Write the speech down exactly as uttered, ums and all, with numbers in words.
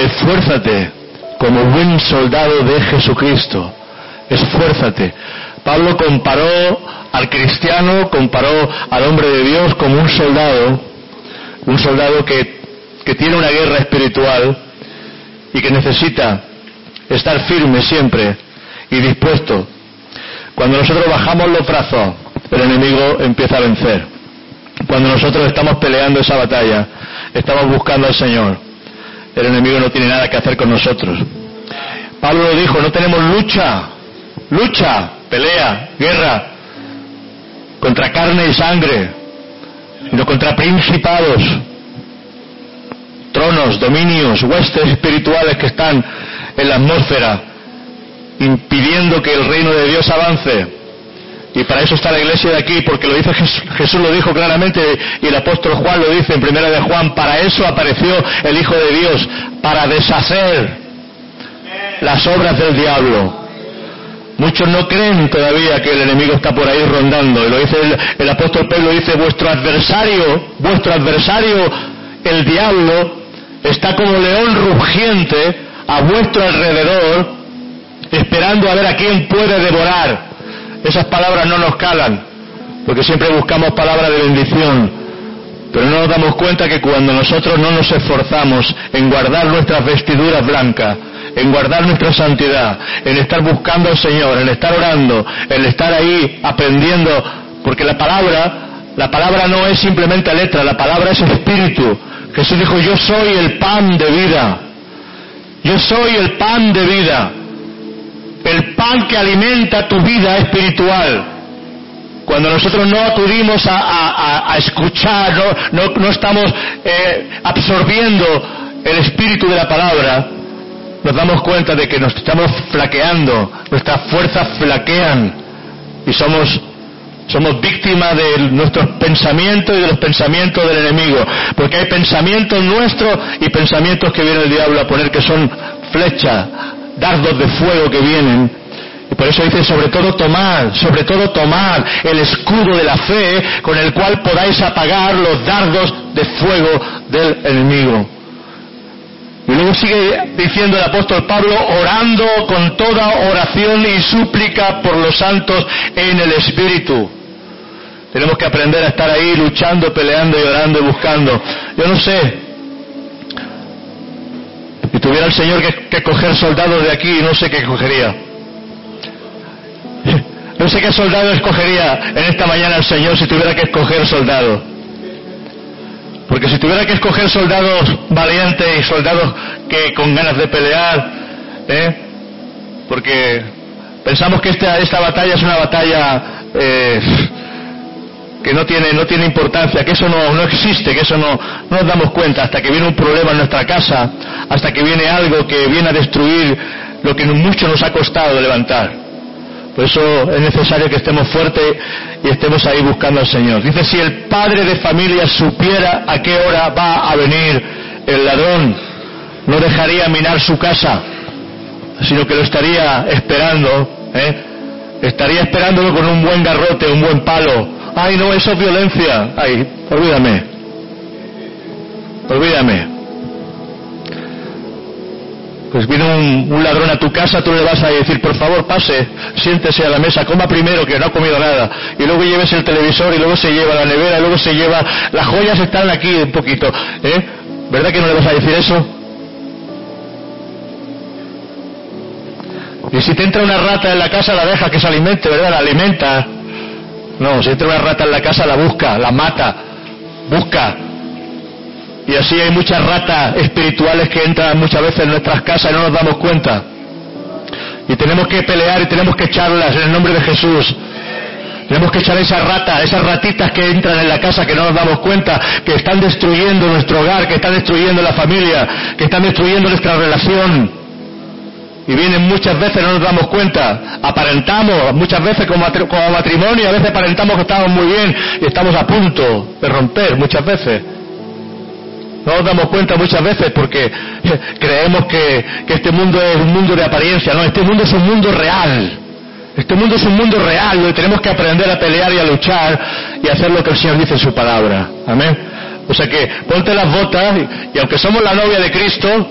esfuérzate como buen soldado de Jesucristo. Esfuérzate. Pablo comparó al cristiano, comparó al hombre de Dios como un soldado, un soldado que, que tiene una guerra espiritual y que necesita estar firme siempre y dispuesto. Cuando nosotros bajamos los brazos, el enemigo empieza a vencer. Cuando nosotros estamos peleando esa batalla, estamos buscando al Señor, el enemigo no tiene nada que hacer con nosotros. Pablo lo dijo, no tenemos lucha, lucha, pelea, guerra, contra carne y sangre, sino contra principados, tronos, dominios, huestes espirituales que están en la atmósfera, impidiendo que el reino de Dios avance. Y para eso está la iglesia de aquí, porque lo dice Jesús, Jesús lo dijo claramente, y el apóstol Juan lo dice en primera de Juan, para eso apareció el Hijo de Dios, para deshacer las obras del diablo. Muchos no creen todavía que el enemigo está por ahí rondando, y lo dice el, el apóstol Pedro, dice, vuestro adversario, vuestro adversario, el diablo, está como león rugiente a vuestro alrededor, esperando a ver a quién puede devorar. Esas palabras no nos calan, porque siempre buscamos palabras de bendición, pero no nos damos cuenta que cuando nosotros no nos esforzamos en guardar nuestras vestiduras blancas, en guardar nuestra santidad, en estar buscando al Señor, en estar orando, en estar ahí aprendiendo, porque la palabra, la palabra no es simplemente letra, la palabra es espíritu. Jesús dijo, yo soy el pan de vida, yo soy el pan de vida. El pan que alimenta tu vida espiritual. Cuando nosotros no acudimos a, a, a escuchar, no, no, no estamos eh, absorbiendo el espíritu de la palabra, nos damos cuenta de que nos estamos flaqueando, nuestras fuerzas flaquean y somos, somos víctimas de nuestros pensamientos y de los pensamientos del enemigo. Porque hay pensamientos nuestros y pensamientos que viene el diablo a poner que son flechas, dardos de fuego que vienen, y por eso dice, sobre todo tomad, sobre todo tomad el escudo de la fe, con el cual podáis apagar los dardos de fuego del enemigo. Y luego sigue diciendo el apóstol Pablo, orando con toda oración y súplica por los santos en el Espíritu. Tenemos que aprender a estar ahí luchando, peleando y orando y buscando. Yo no sé, si tuviera el Señor que, que coger soldados de aquí, no sé qué cogería. No sé qué soldado escogería en esta mañana el Señor si tuviera que escoger soldados. Porque si tuviera que escoger soldados valientes y soldados que con ganas de pelear, ¿eh? Porque pensamos que esta, esta batalla es una batalla eh, que no tiene no tiene importancia, que eso no, no existe, que eso no, no nos damos cuenta hasta que viene un problema en nuestra casa, hasta que viene algo que viene a destruir lo que mucho nos ha costado levantar. Por eso es necesario que estemos fuertes y estemos ahí buscando al Señor. Dice, si el padre de familia supiera a qué hora va a venir el ladrón, no dejaría minar su casa, sino que lo estaría esperando, ¿eh? Estaría esperándolo con un buen garrote, un buen palo. Ay, no, eso es violencia. Ay, olvídame. Olvídame. Pues viene un, un ladrón a tu casa, tú le vas a decir, por favor, pase, siéntese a la mesa, coma primero, que no ha comido nada. Y luego lleves el televisor, y luego se lleva la nevera, y luego se lleva... Las joyas están aquí un poquito. ¿Eh? ¿Verdad que no le vas a decir eso? Y si te entra una rata en la casa, la deja que se alimente, ¿verdad? La alimenta. No, si entra una rata en la casa, la busca, la mata, busca. Y así hay muchas ratas espirituales que entran muchas veces en nuestras casas y no nos damos cuenta. Y tenemos que pelear y tenemos que echarlas en el nombre de Jesús. Tenemos que echar esas ratas, esas ratitas que entran en la casa que no nos damos cuenta, que están destruyendo nuestro hogar, que están destruyendo la familia, que están destruyendo nuestra relación. Y vienen muchas veces, no nos damos cuenta, aparentamos muchas veces como matrimonio, y a veces aparentamos que estamos muy bien y estamos a punto de romper muchas veces. No nos damos cuenta muchas veces porque creemos que, que este mundo es un mundo de apariencia. No, este mundo es un mundo real. Este mundo es un mundo real donde tenemos que aprender a pelear y a luchar y a hacer lo que el Señor dice en su palabra. Amén. O sea que ponte las botas y, y aunque somos la novia de Cristo,